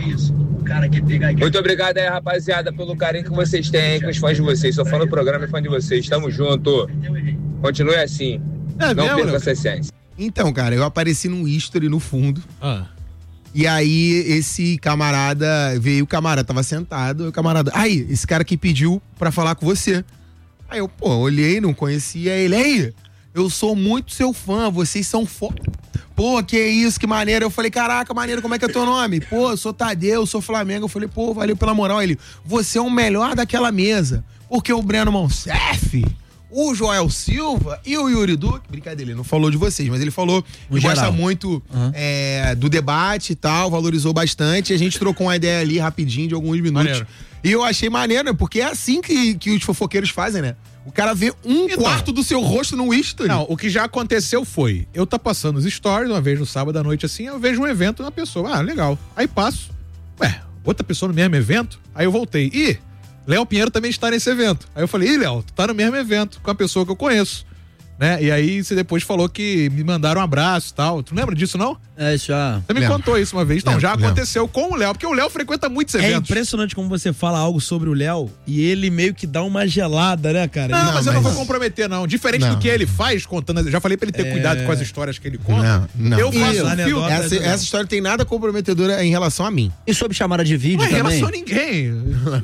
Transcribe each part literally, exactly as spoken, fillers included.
Muito obrigado aí, rapaziada, pelo carinho que vocês têm com os fãs de vocês. Sou fã do programa e fã de vocês. Tamo junto. Continue assim. É Não mesmo, perca Léo? essa essência. Então, cara, eu apareci num history no fundo. Ah. E aí, esse camarada veio, o camarada tava sentado, o camarada. Aí, esse cara que pediu pra falar com você. Aí eu, pô, olhei, não conhecia ele. Aí, eu sou muito seu fã, vocês são foda. Pô, que isso, que maneiro. Eu falei, caraca, maneiro, como é que é teu nome? Pô, eu sou Tadeu, eu sou Flamengo. Eu falei, pô, valeu pela moral. Ele, você é o melhor daquela mesa. Porque o Breno Monsef, o Joel Silva e o Yuri Duque, brincadeira, ele não falou de vocês, mas ele falou que gosta muito Uhum. é, do debate e tal, valorizou bastante. A gente trocou uma ideia ali rapidinho, de alguns minutos. Maneiro. E eu achei maneiro, né? Porque é assim que, que os fofoqueiros fazem, né? O cara vê um Então, quarto do seu rosto no history. Não, o que já aconteceu foi, eu tá passando os stories, uma vez no sábado à noite assim, eu vejo um evento na pessoa, ah, legal. Aí passo, ué, outra pessoa no mesmo evento? Aí eu voltei, ih, Léo Pinheiro também está nesse evento. Aí eu falei, ih, Léo, tu tá no mesmo evento com a pessoa que eu conheço. Né? E aí você depois falou que me mandaram um abraço e tal. Tu lembra disso, não? É, já. Você me Lembro. contou isso uma vez. Não, Lembro, já lembro. aconteceu com o Léo, porque o Léo frequenta muitos É eventos. impressionante como você fala algo sobre o Léo e ele meio que dá uma gelada, né, cara? Não, Não, mas eu não mas- vou comprometer, não. Diferente Não. do que ele faz contando. Eu já falei pra ele ter É. cuidado com as histórias que ele conta. Não, não. Eu faço Isso, um anedota. filtro. Essa, essa história tem nada comprometedora em relação a mim. E sobre chamada de vídeo Não é em também? relação a ninguém.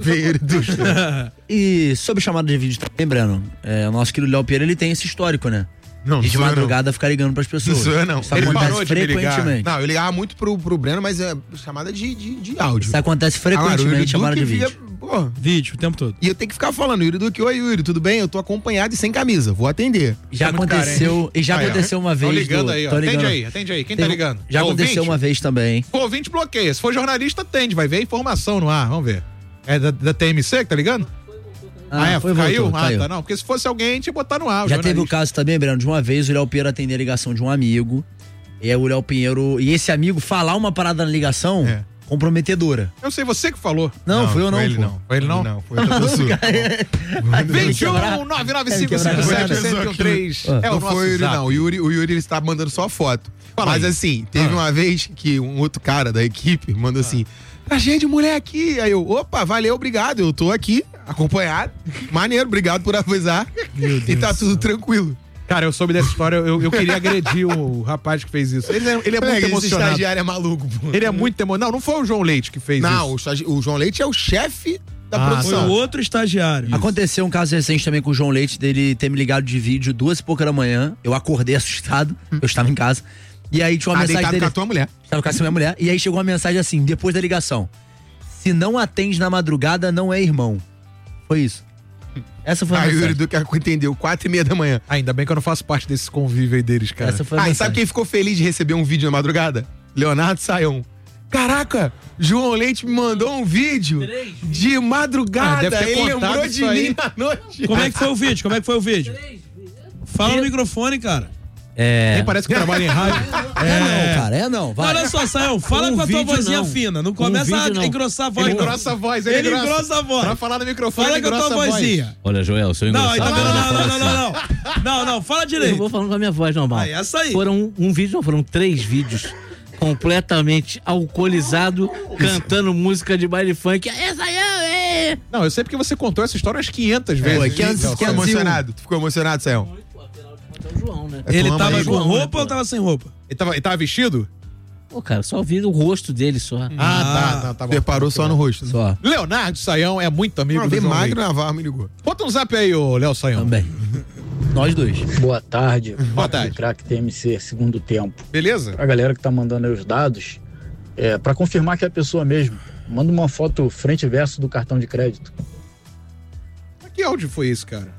E sobre chamada de vídeo também, Breno, é, o nosso querido Léo Pinheiro, ele tem esse histórico, né? Não, E de madrugada ficar ligando pras pessoas. Isso eu não. Isso Ele acontece parou de me ligar. frequentemente. Não, eu ligava muito pro, pro Breno, mas é chamada de, de, de áudio. Isso acontece frequentemente, chamada de vídeo. Fica, pô, Vídeo o tempo todo. e eu tenho que ficar falando, Yuri Duque, oi Yuri, tudo bem? Eu tô acompanhado e sem camisa, vou atender. Já é muito aconteceu, carente. e já Aí, ó. aconteceu uma vez. Tão ligando do- aí, ó. tô Atende ligando. aí, atende aí. Quem Tem- tá ligando? Já É aconteceu ouvinte? uma vez também. O ouvinte bloqueia. Se for jornalista, atende. Vai ver a informação no ar. Vamos ver. É da, da T M C que tá ligando? Ah, é? foi, caiu? voltou, ah, caiu. tá. Não, porque se fosse alguém, a gente ia botar no ar. o Já teve o jornalista. caso também, Breno, de uma vez o Léo Pinheiro atender a ligação de um amigo. E aí o Léo Pinheiro. E esse amigo falar uma parada na ligação É. comprometedora. Eu sei, você que falou. Não, foi eu não, foi ele pô. não. Foi ele não? Não, foi outra pessoa. vinte e um, quebrar- nove nove é, cinco, quebrar cinco a sete, cara. cento e três. Ah. É o Não nosso foi o Yuri, zap. não. O Yuri, o Yuri ele está mandando só foto. Fala Mas aí. assim, teve Ah. uma vez que um outro cara da equipe mandou assim: tá cheio de mulher aqui. Aí eu, opa, valeu, obrigado. Eu tô aqui, acompanhado. Maneiro, obrigado por avisar. E tá tudo tranquilo. Cara, eu soube dessa história, eu, eu queria agredir o rapaz que fez isso. Ele é, ele é muito Esse emocionado. estagiário é maluco, pô. Ele é muito emocionado. Não, não foi o João Leite que fez Não, isso. o, estagi- o João Leite é o chefe da Ah, Foi produção. o outro estagiário. Aconteceu um caso recente também com o João Leite, dele ter me ligado de vídeo duas e pouca da manhã. Eu acordei assustado, eu estava em casa. E aí tinha uma Ah, mensagem deitado dele. com a tua mulher. Estava com a minha mulher. E aí chegou uma mensagem assim, depois da ligação: se não atende na madrugada, não é irmão. Foi isso. Essa foi a Aí o Yuri mensagem. Duque entendeu, quatro e meia da manhã. Ah, ainda bem que eu não faço parte desse convívio aí deles, cara. Essa foi a Ah, e mensagem. sabe quem ficou feliz de receber um vídeo na madrugada? Leonardo Saião. Caraca, João Leite me mandou um vídeo de madrugada. Ah, deve ter Ele contado lembrou isso de aí. mim na noite. Como é que foi o vídeo? Como é que foi o vídeo? Fala no microfone, cara. É. Nem parece que trabalha em rádio. É não, cara, é não. Vai. Olha só, Sayão, fala Com com a tua vídeo, vozinha não. fina. Não Com começa vídeo, a não. engrossar a voz. Ele não. engrossa a voz, ele, Ele engrossa a voz. Pra falar no microfone, Fala ele com a tua engrossa a voz. vozinha. Olha, Joel, se eu Não, engrossar aí tá a vendo? voz, Não, eu não, falo não, assim. não, não. Não, não, fala Eu direito. vou falando com a minha voz normal. Ah, essa aí. Foram um, um vídeo, não, foram três vídeos completamente alcoolizado, cantando música de baile funk. Essa aí é... Não, eu sei porque você contou essa história umas quinhentas vezes. Pô, quinhentas, Então, Ficou quinhentas e um. emocionado? Tu ficou emocionado, Saião? É o João, né? Ele Tu ama tava ele, com João, roupa né, ou tava sem roupa? Ele tava, ele tava vestido? Pô, cara, só vi o rosto dele só. Ah, tá, tá, tá bom. Preparou só no rosto. Né? Só. Leonardo Saião é muito amigo Não, do bem João magro Leite. na Varma me ligou. Bota um zap aí, ô Léo Saião. Também. Nós dois. Boa tarde. Boa tarde. Craque T M C, segundo tempo. Beleza? A galera que tá mandando aí os dados, é, para confirmar que é a pessoa mesmo, manda uma foto frente e verso do cartão de crédito. Que áudio foi esse, cara?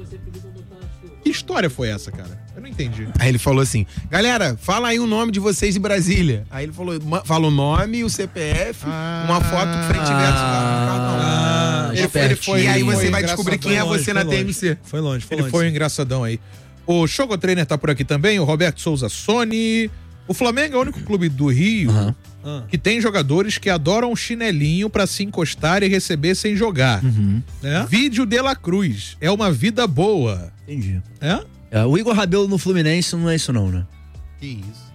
Que história foi essa, cara? Eu não entendi. Aí ele falou assim: galera, fala aí o nome de vocês em Brasília. Aí ele falou: ma- fala o nome, o C P F, Ah. uma foto frente e verso do cartão. Ah, Ele foi- ele foi- e aí ele você foi vai descobrir quem é Foi longe, você foi na longe. T M C. Foi longe, foi Ele longe. foi um engraçadão aí. O Shogo Trainer tá por aqui também, o Roberto Souza Sony. O Flamengo é o único clube do Rio Aham. Ah. que tem jogadores que adoram um chinelinho pra se encostar e receber sem jogar. Uhum. É? Vídeo de La Cruz. É uma vida boa. Entendi. É? É, o Igor Rabelo no Fluminense não é isso não, né? Que isso.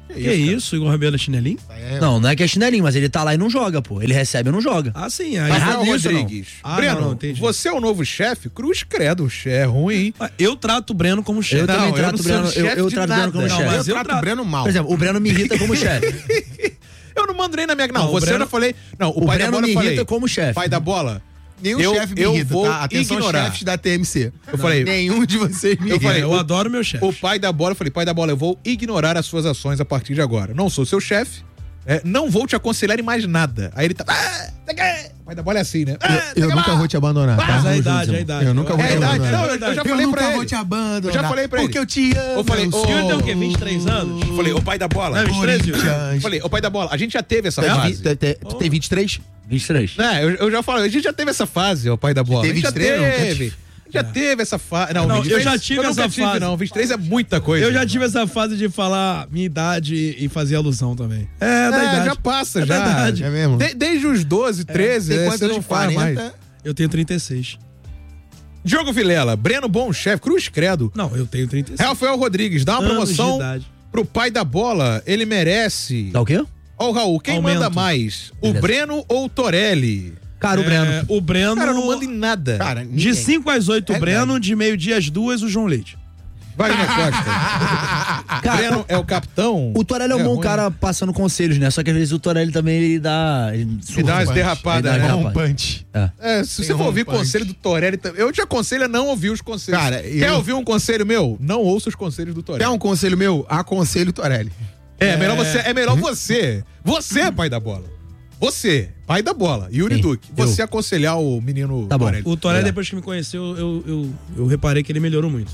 Que, que isso, Igor Rabelo é chinelinho? É, Não, não é que é chinelinho, mas ele tá lá e não joga, pô. Ele recebe e não joga. Ah, sim. Aí Rafael errado isso, Rodrigues. não. Ah, Breno, não, não, entendi. você é o novo chefe? Cruz credo, é ruim. Ah, Eu trato o Breno como chefe. Eu Não, também eu trato não o Breno, sou eu, chefe eu de trato o Breno nada. como Não, chefe. eu mas eu trato trato- o Breno mal. Por exemplo, o Breno me irrita como chefe. Eu não mandei na minha. Não, Não, o você Breno- eu já falei. Não, o, O pai Breno da bola me eu falei. irrita como chefe. Pai da bola. Nenhum eu, chefe me eu irrita, vou tá? Atenção, ignorar. chefes da T M C. Eu falei. Nenhum de vocês me Eu irrita. falei, Eu o- adoro meu chefe. O pai da bola, eu falei, pai da bola, eu vou ignorar as suas ações a partir de agora. Não sou seu chefe, é, não vou te aconselhar em mais nada. Aí ele tá. Ah, tá que- pai da bola é assim, né? Ah, Eu, tá eu que- nunca vou te abandonar, tá? Mas a idade, a idade. Eu nunca vou É te a idade, abandonar. não, eu, eu já Eu falei nunca pra vou ele. te abandonar. Eu já falei pra ele. Porque eu te amo. Eu falei, meu ô, O senhor tem o quê? sou vinte e três anos? Eu falei, ô pai da bola. Não, vinte e três, Yuri? Corinthians. Eu falei, ô pai da bola, a gente já teve essa Tu é fase. vi- tu- tu- Tu tem vinte e três? vinte e três. É, eu, eu já falei, a gente já teve essa fase, ó, pai da bola. Tem A gente já vinte e três, não? teve. Já teve essa fase. Não, Não, vinte e três, eu já tive eu nunca essa tive, fase. Não, vinte e três é muita coisa. Eu já tive essa fase de falar minha idade e fazer alusão também. É, da É, idade. já passa, É já. da idade. É mesmo? De- desde os doze, treze, Tem é, quantos você não anos? faz mais. quarenta? Eu tenho trinta e seis. Diogo Vilela, Breno Bom Chefe, Cruz Credo. Não, eu tenho trinta e seis. Rafael Rodrigues, dá uma Anos de promoção idade. pro pai da bola. Ele merece. Tá o quê? Ó, o Raul, quem Aumento. manda mais? O Beleza. Breno ou o Torelli? Cara, o Breno. É, o Breno. Cara, não manda em nada. Cara, De ninguém. cinco às oito, o É Breno. De meio-dia às duas, o João Leite. Wagner Costa. Cara, Breno é o capitão. O Torelli é um É bom ruim, cara passando conselhos, né? Só que às vezes o Torelli também ele dá. Ele Me dá umas surfa. derrapadas, Ele dá né? uma Um punch. É, se você Tem for ouvir rompante. conselho do Torelli, também- eu te aconselho a não ouvir os conselhos. Cara, Quer eu- ouvir um conselho meu? Não ouça os conselhos do Torelli. Quer um conselho meu? Aconselho o Torelli. É, melhor você, é melhor você. Você, pai da bola. Você, pai da bola. Yuri Sim, Duque. Você eu. aconselhar o menino Tá bom. Torelli. O Torelli, Legal. depois que me conheceu, eu, eu, eu reparei que ele melhorou muito.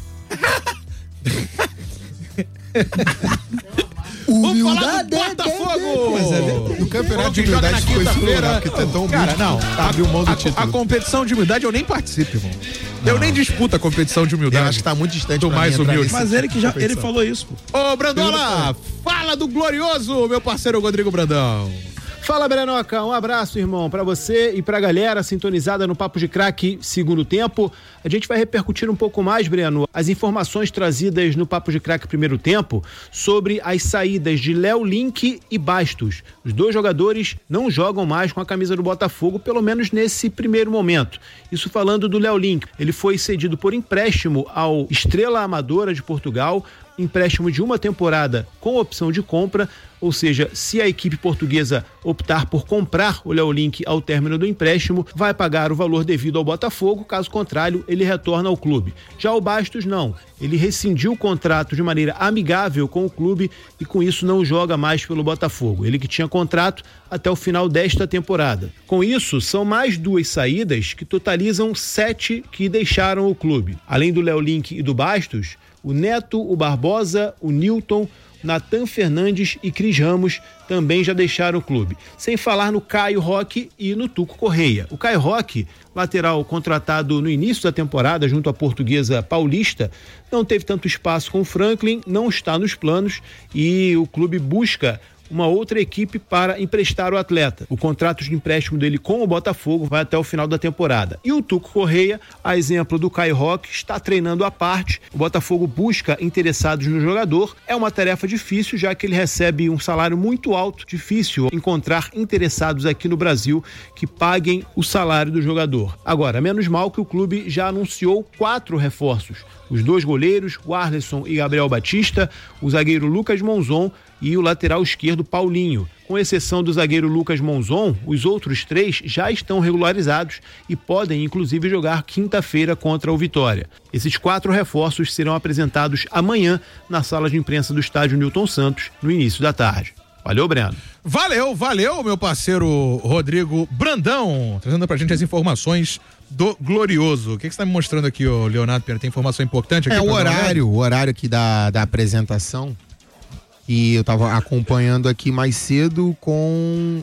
Vamos falar do Botafogo! Mas é verdade. No campeonato de Que joga humildade na ficou esse quinta-feira. lugar, porque tu é tão Cara, humilde. não. Tá, abriu mão do a, título. a competição de humildade eu nem participo, irmão. Eu nem disputo a competição de Eu humildade. acho que tá muito distante Tô pra mais mim entrar humilde. nesse Mas ele que já. competição. Ele falou isso, pô. Ô, Brandola, fala do glorioso, meu parceiro Rodrigo Brandão. Fala, Brenoca, um abraço, irmão, pra você e pra galera sintonizada no Papo de Craque segundo tempo. A gente vai repercutir um pouco mais, Breno, as informações trazidas no Papo de Craque primeiro tempo sobre as saídas de Léo Link e Bastos. Os dois jogadores não jogam mais com a camisa do Botafogo, pelo menos nesse primeiro momento. Isso falando do Léo Link. Ele foi cedido por empréstimo ao Estrela Amadora de Portugal, empréstimo de uma temporada com opção de compra, ou seja, se a equipe portuguesa optar por comprar o Léo Link ao término do empréstimo, vai pagar o valor devido ao Botafogo, caso contrário, ele retorna ao clube. Já o Bastos não, ele rescindiu o contrato de maneira amigável com o clube e com isso não joga mais pelo Botafogo, ele que tinha contrato até o final desta temporada. Com isso, são mais duas saídas que totalizam sete que deixaram o clube. Além do Léo Link e do Bastos, o Neto, o Barbosa, o Newton, Natan Fernandes e Cris Ramos também já deixaram o clube. Sem falar no Caio Roque e no Tuco Correia. O Caio Roque, lateral contratado no início da temporada junto à Portuguesa Paulista, não teve tanto espaço com o Franklin, não está nos planos e o clube busca uma outra equipe para emprestar o atleta. O contrato de empréstimo dele com o Botafogo vai até o final da temporada. E o Tuco Correia, a exemplo do Caio Roque, está treinando à parte. O Botafogo busca interessados no jogador. É uma tarefa difícil, já que ele recebe um salário muito alto. Difícil encontrar interessados aqui no Brasil que paguem o salário do jogador. Agora, menos mal que o clube já anunciou quatro reforços. Os dois goleiros, o Arleson e Gabriel Batista, o zagueiro Lucas Monzon e o lateral esquerdo Paulinho. Com exceção do zagueiro Lucas Monzon, os outros três já estão regularizados e podem inclusive jogar quinta-feira contra o Vitória. Esses quatro reforços serão apresentados amanhã na sala de imprensa do estádio Newton Santos, no início da tarde. Valeu, Breno. Valeu, valeu, meu parceiro Rodrigo Brandão, trazendo pra gente as informações do Glorioso. O que, que você tá me mostrando aqui, ô Leonardo Pena? Tem informação importante aqui? É o pra dar uma olhada? horário, o horário aqui da, da apresentação. E eu tava acompanhando aqui mais cedo com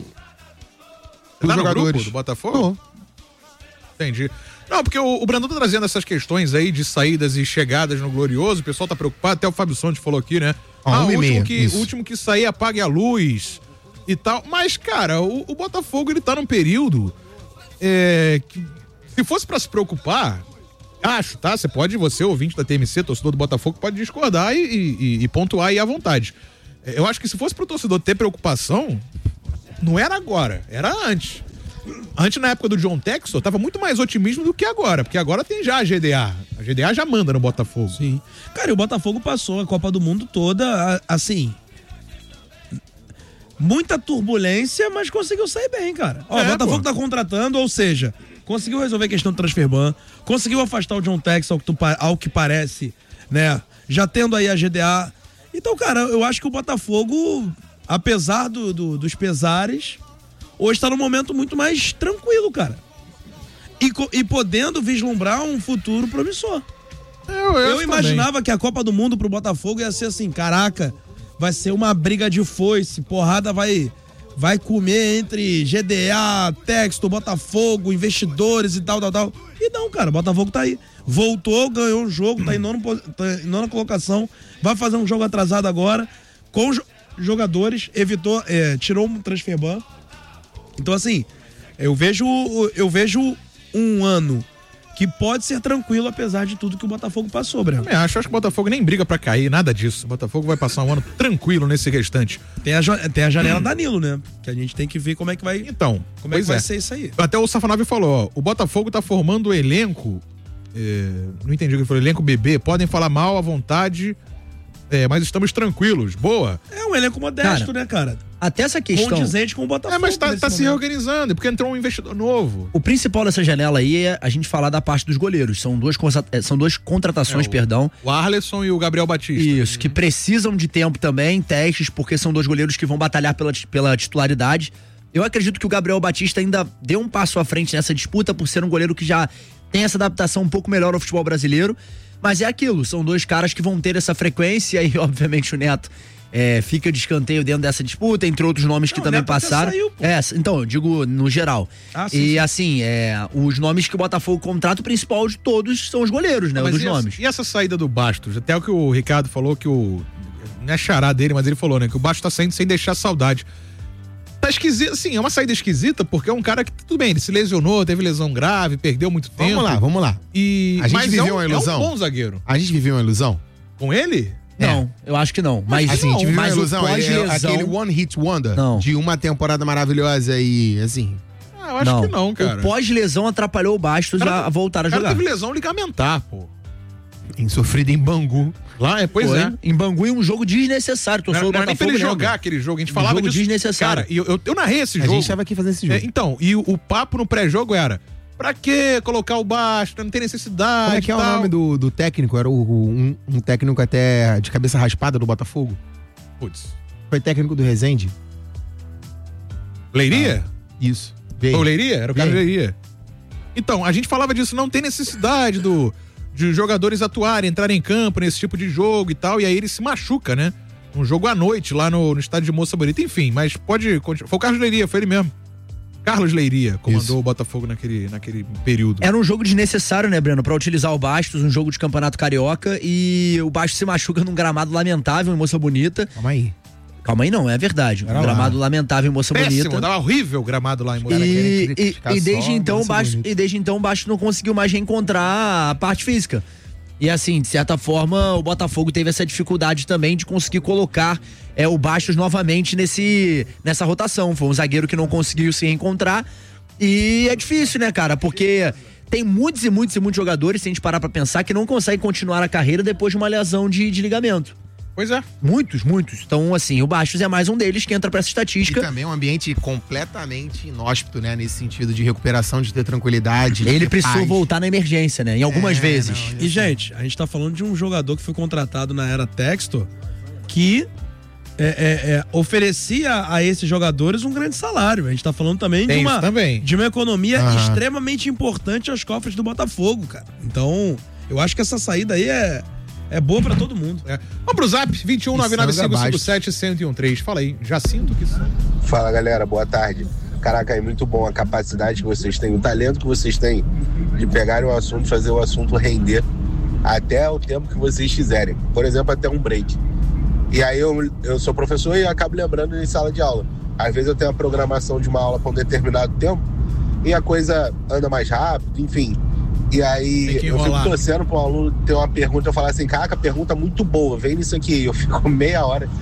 Tá os no jogadores. grupo do Botafogo? Entendi. Não, porque o, o Brandão tá trazendo essas questões aí de saídas e chegadas no Glorioso, o pessoal tá preocupado, até o Fábio Santos falou aqui, né? Ah, ah, uma o e último, meia, que, isso. o último que sair apague a luz e tal. Mas, cara, o, o Botafogo, ele tá num período é, que, se fosse pra se preocupar, acho, tá? Você pode, você, ouvinte da T M C, torcedor do Botafogo, pode discordar e, e, e pontuar aí à vontade. Eu acho que se fosse pro torcedor ter preocupação, não era agora, era antes. Antes, na época do John Textor, tava muito mais otimismo do que agora, porque agora tem já a G D A. A G D A já manda no Botafogo. Sim. Cara, e o Botafogo passou a Copa do Mundo toda, assim... Muita turbulência, mas conseguiu sair bem, cara. Ó, é, o Botafogo pô. tá contratando, ou seja, conseguiu resolver a questão do transfer ban, conseguiu afastar o John Textor, ao que, tu, ao que parece, né? Já tendo aí a G D A. Então, cara, eu acho que o Botafogo, apesar do, do, dos pesares, hoje tá num momento muito mais tranquilo, cara. E, e podendo vislumbrar um futuro promissor. Eu, eu, eu imaginava que a Copa do Mundo pro Botafogo ia ser assim, caraca... Vai ser uma briga de foice, porrada vai, vai comer entre G D A, Texto, Botafogo, investidores e tal, tal, tal. E não, cara, o Botafogo tá aí. Voltou, ganhou o jogo, tá em, nono, tá em nona colocação, vai fazer um jogo atrasado agora, com jo- jogadores, evitou, é, tirou um transfer ban. Então, assim, eu vejo, eu vejo um ano que pode ser tranquilo, apesar de tudo que o Botafogo passou, Breno. Eu acho, acho que o Botafogo nem briga pra cair, nada disso. O Botafogo vai passar um ano tranquilo nesse restante. Tem a, tem a janela hum. Danilo, né? Que a gente tem que ver como é que vai, então, como é que vai é. ser isso aí. Até o Safanov falou, ó, o Botafogo tá formando o elenco, é, não entendi o que ele falou, elenco bebê, podem falar mal à vontade, é, mas estamos tranquilos, boa. É um elenco modesto, cara, né, cara? Até essa questão... Condizente com o Botafogo. É, mas tá, tá se reorganizando, porque entrou um investidor novo. O principal dessa janela aí é a gente falar da parte dos goleiros. São duas, são duas contratações, é, o, perdão. O Arleson e o Gabriel Batista. Isso, que precisam de tempo também, testes, porque são dois goleiros que vão batalhar pela, pela titularidade. Eu acredito que o Gabriel Batista ainda deu um passo à frente nessa disputa, por ser um goleiro que já tem essa adaptação um pouco melhor ao futebol brasileiro. Mas é aquilo, são dois caras que vão ter essa frequência e, obviamente, o Neto... É, fica de escanteio dentro dessa disputa, entre outros nomes que não, também passaram. Saiu, é, então, eu digo no geral. Ah, sim, e sim. assim, é, os nomes que o Botafogo contrata, o principal de todos são os goleiros, né? Os dos e nomes. Essa, e essa saída do Bastos? Até o que o Ricardo falou, que o. Não é xará dele, mas ele falou, né? Que o Bastos tá saindo sem deixar saudade. Tá esquisito, assim, é uma saída esquisita, porque é um cara que, tudo bem, ele se lesionou, teve lesão grave, perdeu muito tempo. Vamos lá, vamos lá. E, a gente mas viveu é um, uma ilusão. É um bom zagueiro. A gente viveu uma ilusão? Com ele? Não, é. eu acho que não. Mas, assim, não, a gente viveu mas uma ilusão. o Ele é aquele one hit wonder não. de uma temporada maravilhosa e assim. Ah, eu acho não. que não, cara. O pós-lesão atrapalhou o Bastos cara, a voltar a jogar. O cara teve lesão ligamentar, pô. Em sofrido em Bangu. Lá, é, pois Foi. é. Em Bangu, em um jogo desnecessário. Não, não era nem pra ele jogar aquele jogo. A gente falava um jogo disso. desnecessário. Cara, eu, eu, eu narrei esse a jogo. A gente tava aqui fazendo esse jogo. É, então, e o, o papo no pré-jogo era: pra que colocar o Bastos? Não tem necessidade. Como é que é tal. o nome do, do técnico? Era o, o, um, um técnico até de cabeça raspada do Botafogo? Putz. Foi técnico do Resende? Leiria? Ah, isso. Veio. Foi o Leiria? Era o cara do Leiria. Então, a gente falava disso, não tem necessidade do, de jogadores atuarem, entrarem em campo nesse tipo de jogo e tal, e aí ele se machuca, né? Um jogo à noite lá no, no estádio de Moça Bonita, enfim, mas pode continuar. Foi o Carlos Leiria, foi ele mesmo. Carlos Leiria comandou Isso. o Botafogo naquele, naquele período. Era um jogo desnecessário, né, Breno? Pra utilizar o Bastos, um jogo de campeonato carioca, e o Bastos se machuca num gramado lamentável em Moça Bonita. Calma aí. Calma aí não, é verdade. Era um gramado lá. lamentável em Moça Péssimo, Bonita. Tava horrível o gramado lá em Moça Bonita. E, e, e, desde então, o Bastos, e desde então o Bastos não conseguiu mais reencontrar a parte física. E assim, de certa forma, o Botafogo teve essa dificuldade também de conseguir colocar é, o Bastos novamente nesse, nessa rotação. Foi um zagueiro que não conseguiu se reencontrar. E é difícil, né, cara? Porque tem muitos e muitos e muitos jogadores, se a gente parar pra pensar, que não conseguem continuar a carreira depois de uma lesão de, de ligamento. Pois é. Muitos, muitos. Então, assim, o Bastos é mais um deles que entra pra essa estatística. E também um ambiente completamente inóspito, né? Nesse sentido de recuperação, de ter tranquilidade. De Ele ter precisou paz. voltar na emergência, né? Em algumas É, vezes. não, E, gente, a gente tá falando de um jogador que foi contratado na era Textor que é, é, é, oferecia a esses jogadores um grande salário. A gente tá falando também de Tem uma, isso também. de uma economia Aham. extremamente importante aos cofres do Botafogo, cara. Então, eu acho que essa saída aí é, é boa pra todo mundo. É. Vamos pro zap, vinte e um, nove nove cinco cinco sete, zero zero um três. Fala aí, já sinto que... Fala, galera, boa tarde. Caraca, é muito bom a capacidade que vocês têm, o talento que vocês têm de pegarem o assunto, fazer o assunto render até o tempo que vocês quiserem. Por exemplo, até um break. E aí eu, eu sou professor e acabo lembrando em sala de aula. Às vezes eu tenho a programação de uma aula para um determinado tempo e a coisa anda mais rápido, enfim. E aí eu fico torcendo para um aluno ter uma pergunta, eu falar assim, caraca, pergunta muito boa, vem nisso aqui. Eu fico meia hora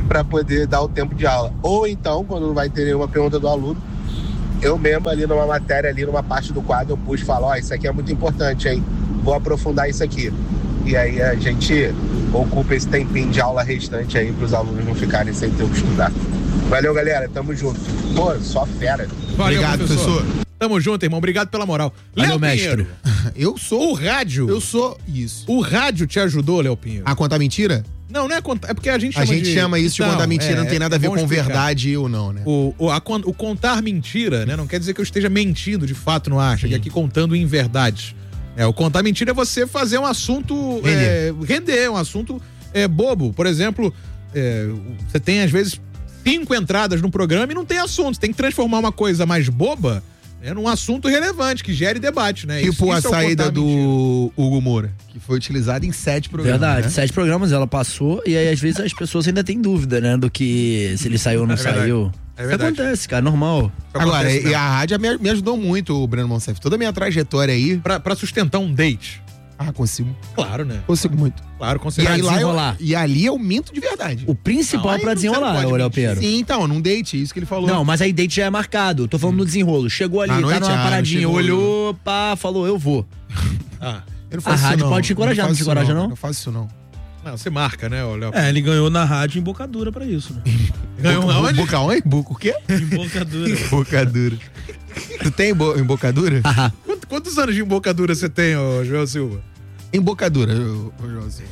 para poder dar o tempo de aula. Ou então, quando não vai ter nenhuma pergunta do aluno, eu mesmo ali numa matéria, ali numa parte do quadro, eu puxo e falo, ó, oh, isso aqui é muito importante, hein? Vou aprofundar isso aqui. E aí a gente ocupa esse tempinho de aula restante aí para os alunos não ficarem sem ter o que estudar. Valeu, galera. Tamo junto. Pô, só fera. Valeu, Obrigado, professor. Tamo junto, irmão. Obrigado pela moral. Valeu, Léo mestre. Pinheiro, Eu sou. o rádio. Eu sou isso. O rádio te ajudou, Léo Pinheiro? A contar mentira? Não, não é contar. É porque a gente A chama gente de... chama isso de Então, contar mentira, é, não tem nada a é ver bom com explicar. verdade ou não, né? O, o, a con- o contar mentira, né? Não quer dizer que eu esteja mentindo de fato, não acha? Que aqui contando em verdade. É, o contar mentira é você fazer um assunto Render. é, render, um assunto é, bobo. Por exemplo, é, você tem às vezes cinco entradas num programa e não tem assunto. Você tem que transformar uma coisa mais boba, né, num assunto relevante, que gere debate, né? Tipo Isso- a isso é o saída contar do mentira. Hugo Moura, que foi utilizada em sete programas. Verdade, né? sete programas ela passou e aí às vezes as pessoas ainda têm dúvida, né? Do que se ele saiu ou não É verdade. saiu. É Isso verdade. acontece, cara, normal. Isso Agora, acontece e mesmo. a rádio me, me ajudou muito, o Breno Monsef. Toda a minha trajetória aí. Pra, pra sustentar um date. Ah, consigo. Claro, né? Consigo muito. Claro, com E, certeza. aí, lá eu, desenrolar. e ali eu minto de verdade. O principal Não, aí pra não- você não desenrolar, pode ô Léo mentir. Pinheiro. Sim, então, num date, isso que ele falou. Não, mas aí date já é marcado. Tô falando no desenrolo. Chegou ali, À tá noite, numa ah, paradinha, chegou. olhou, pá, falou, eu vou. Ah, Eu não a faço isso, rádio não. pode te encorajar, Eu não faço te isso, encoraja, não? Eu não faço isso, não. não, você marca, né, ô Léo? É, ele ganhou na rádio embocadura pra isso, né? Ganhou Boca- aonde? Boca onde? Boca o quê? Embocadura. Embocadura. Tu tem bo- embocadura? Quantos, quantos anos de embocadura você tem, ô João Silva? Embocadura, ô, ô, Joãozinho.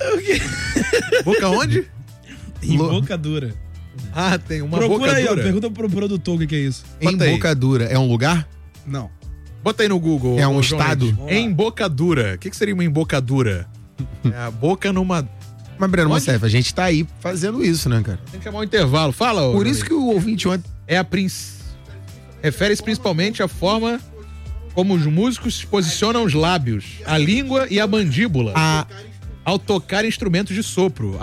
Boca onde? Embocadura. Ah, tem uma Procura aí, ó. bocadura. Pergunta pro produtor o que, que é isso. Bota aí. Embocadura é um lugar? Não. Bota aí no Google. É um ô, João estado? Leite. Vamos lá. Embocadura. O que, que seria uma embocadura? É a boca numa... Mas, Breno Onde? Monsef, a gente tá aí fazendo isso, né, cara? Tem que chamar um intervalo. Fala, ô, Por João isso Leite. que o ouvinte ontem. É a princ... Refere-se principalmente à forma como os músicos se posicionam os lábios, a língua e a mandíbula A... ao tocar instrumentos de sopro.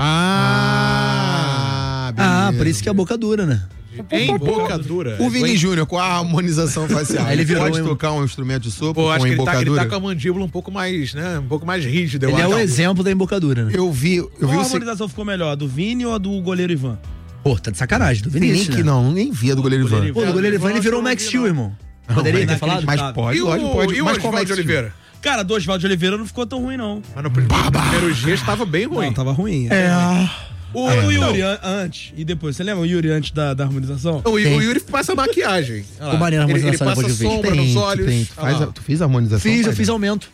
Ah! Ah, Ah, por isso que é a boca dura, né? Embocadura. O Vini Júnior, com a harmonização facial, Aí ele virou pode um- tocar um instrumento de sopro Pô, com acho que ele tá, ele embocadura? tá com a mandíbula um pouco mais, né? Um pouco mais rígida, eu Ele é acho. o exemplo da embocadura, né? Eu vi, eu vi Qual a o se- harmonização ficou melhor, a do Vini ou a do goleiro Ivan? Pô, tá de sacanagem, do nem Vinícius, que né? não, nem via do goleiro Goleiro Ivan. Pô, do goleiro Ivan, ele Ivan, virou o eu não Max vi, Steel, não. irmão. Não, Poderia ter mas falado? Mas Tá. pode, E o, lógico, pode. e o Mas como é Oswaldo que de Oliveira? Cara, do Oswaldo de Oliveira não ficou tão ruim, não. Mas no pr- nos primeiros dias estava bem ruim. Não, tava ruim. É, O, É, o então. Yuri an- antes e depois. Você lembra o Yuri antes da, da harmonização? O, o Tem. Yuri passa maquiagem. Olha lá. Ô, Mariana, ele, ele harmonização passa depois de ver. sombra nos olhos. tem. Tu, Olha faz lá. a- tu fez a harmonização? Fiz, eu Padre? fiz aumento.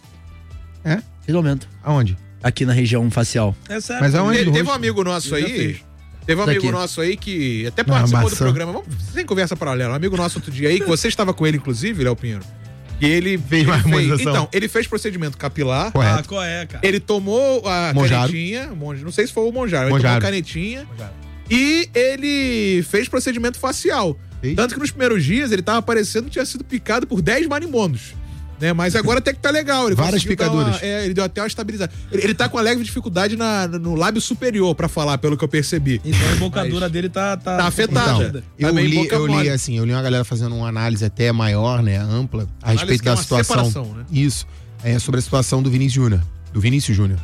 É? Fiz aumento. Aonde? Aqui na região facial. É sério. Mas aonde? Te- do Teve um rosto? amigo nosso Eu já aí. fiz. Teve um Isso amigo aqui. nosso aí que até Não, participou do maçã. programa. Vamos sem conversa paralela. Um amigo nosso outro dia aí, que você estava com ele, inclusive, Léo Pinheiro. E ele Fez ele uma harmonização. Então, ele fez procedimento capilar. Ah, Correto. qual é, cara? Ele tomou a Monjaro. canetinha. Monj- Não sei se foi o Monjaro. Ele Monjaro. tomou a canetinha. E ele fez procedimento facial. Fez? Tanto que nos primeiros dias ele tava parecendo que tinha sido picado por dez marimondos. Né? Mas agora até que tá legal. Ele Várias conseguiu dar uma- picaduras. é, ele deu até uma estabilizada. Ele, ele tá com uma leve dificuldade na, no lábio superior, pra falar, pelo que eu percebi. Então a embocadura Mas- dele tá... Tá, Tá afetada. Então, Tá eu bem li, boca eu li mole. assim, eu li uma galera fazendo uma análise até maior, né, ampla, a Análise respeito que é da uma situação. separação, né? Isso. É sobre a situação do Vinícius Júnior, do Vinícius Júnior.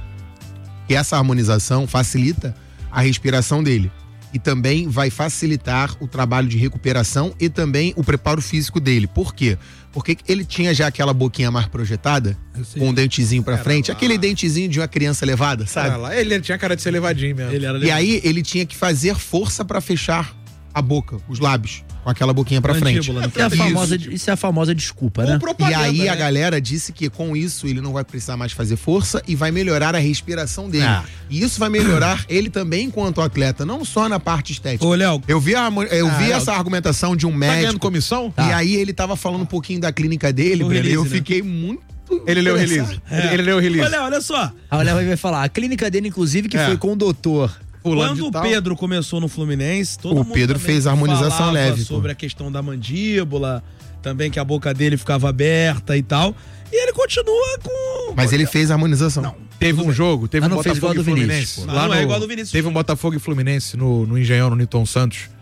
E essa harmonização facilita a respiração dele. E também vai facilitar o trabalho de recuperação e também o preparo físico dele. Por quê? Porque ele tinha já aquela boquinha mais projetada, Eu sei. com um dentezinho pra Era frente, lá. aquele dentezinho de uma criança levada, Cara, sabe? lá, ele tinha cara de ser levadinho mesmo. Ele era E aí ele tinha que fazer força pra fechar a boca, os lábios, com aquela boquinha pra frente. Mandíbula, né? Isso é a Isso. famosa, isso é a famosa desculpa, Ou né? E propaganda, aí a né? galera disse que com isso ele não vai precisar mais fazer força e vai melhorar a respiração dele. Ah. E isso vai melhorar ele também enquanto atleta, não só na parte estética. Ô, Léo, Eu vi, a, eu Ah, vi Léo, essa argumentação de um Tá ganhando médico comissão? e aí ele tava falando um pouquinho da clínica dele, O Breno, e eu release, né? fiquei muito Ele leu o interessado. release. Ele, ele leu o release. olha, olha só. A Olha vai falar. A clínica dele, inclusive, que É. foi com o doutor. Fulano Quando de o tal. Pedro começou no Fluminense, todo O mundo Pedro também fez a harmonização falava leve, pô. sobre a questão da mandíbula, também que a boca dele ficava aberta e tal. E ele continua com... Mas ele fez a harmonização. Não. Teve um jogo, teve Ah, um não fez Botafogo igual e a do Fluminense. Vinícius, pô. Não, não é igual a do Vinícius. Teve um Botafogo e Fluminense no, no Engenhão, no Newton Santos.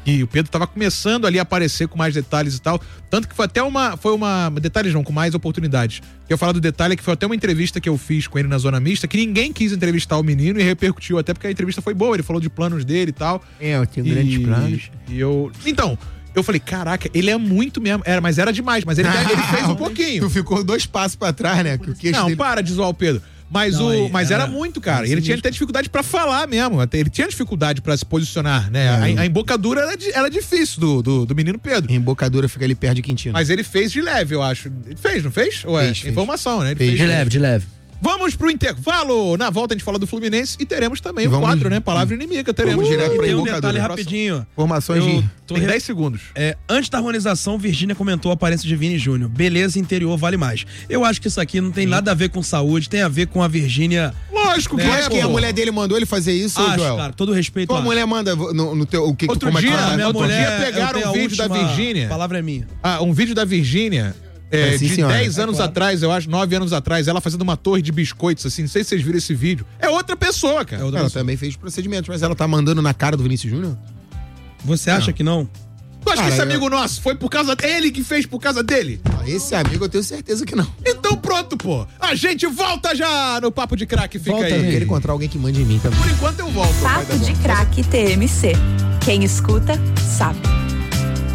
E o Pedro tava começando ali a aparecer com mais detalhes e tal. Tanto que foi até uma. Foi uma. Detalhes não, com mais oportunidades. Que eu falo do detalhe é que foi até uma entrevista que eu fiz com ele na Zona Mista, que ninguém quis entrevistar o menino e repercutiu, até porque a entrevista foi boa, ele falou de planos dele e tal. É, eu tenho grandes planos. E eu. Então. Eu falei, caraca, ele é muito mesmo. Era, mas era demais, mas ele, ele fez um pouquinho. Tu ficou dois passos pra trás, né? Que o queixo Não, dele... para de zoar o Pedro. Mas, Não, o, aí, mas era, era muito, cara. Ele sinistro. tinha até dificuldade pra falar mesmo. Até ele tinha dificuldade pra se posicionar, né? A, a embocadura era, di- era difícil do, do, do menino Pedro. A embocadura fica ali perto de Quintino. Mas ele fez de leve, eu acho. Ele fez, não fez? Ou é? Fez, fez. Informação, né? Ele Fez. fez De leve, de leve. Vamos pro intervalo. Na volta a gente fala do Fluminense e teremos também E o vamos- quadro, né? Palavra inimiga. Teremos Vamos direto E pra tem um embocadura. detalhe rapidinho. Informações Eu de... tô Tem re- dez segundos. É, antes da harmonização, Virgínia comentou a aparência de Vini Júnior. Beleza interior vale mais. Eu acho que isso aqui não tem nada a ver com saúde, tem a ver com a Virgínia. Lógico que Né, Tu é, acha que a pô. mulher dele mandou ele fazer isso, Acho, Joel? cara, todo respeito. Tua acho. mulher manda no, no teu... O que que Outro tu como é que dia, fala? A minha outro mulher, dia pegaram eu tenho um a vídeo da última- Virgínia. A palavra é minha. Ah, um vídeo da Virgínia. É, É, sim, de senhora. dez anos É claro. atrás, eu acho, nove anos atrás, ela fazendo uma torre de biscoitos, assim, não sei se vocês viram esse vídeo. É outra pessoa, cara. É outra Ela pessoa. também fez procedimentos, mas ela tá mandando na cara do Vinícius Júnior? Você acha que não? Tu acha que Cara, esse eu- amigo nosso foi por causa dele que fez por causa dele? Ah, esse amigo eu tenho certeza que não. Então pronto, pô. A gente volta já no Papo de Craque, fica Volta, eu aí. quero encontrar alguém que mande em mim também. Por enquanto eu volto. vai dar Papo bom. de Craque T M C. Quem escuta, sabe.